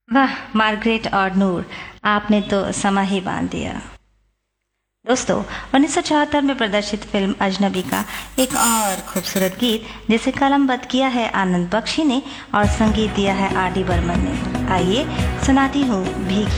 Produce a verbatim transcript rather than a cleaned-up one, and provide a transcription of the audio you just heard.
वाह मार्गरेट और नूर, आपने तो समा ही बांध दिया। दोस्तों, उन्नीस सौ चौहत्तर में प्रदर्शित फिल्म अजनबी का एक और खूबसूरत गीत जिसे कलमबद्ध किया है आनंद बख्शी ने और संगीत दिया है आर डी बर्मन ने। आइए सुनाती हूँ भीगी